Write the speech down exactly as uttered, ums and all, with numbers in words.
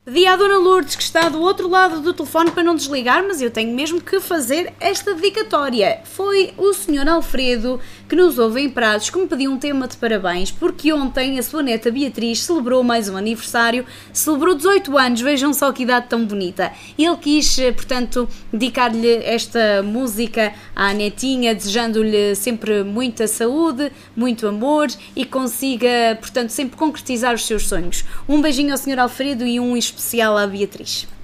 Pedi à Dona Lourdes, que está do outro lado do telefone, para não desligar, mas eu tenho mesmo que fazer esta dedicatória. Foi o senhor Alfredo, que nos ouve em Prados, que me pediu um tema de parabéns, porque ontem a sua neta Beatriz celebrou mais um aniversário, celebrou dezoito anos, vejam só que idade tão bonita. Ele quis, portanto, dedicar-lhe esta música à netinha, desejando-lhe sempre muita saúde, muito amor e consiga, portanto, sempre concretizar os seus sonhos. Um beijinho ao senhor Alfredo e um especial à Beatriz.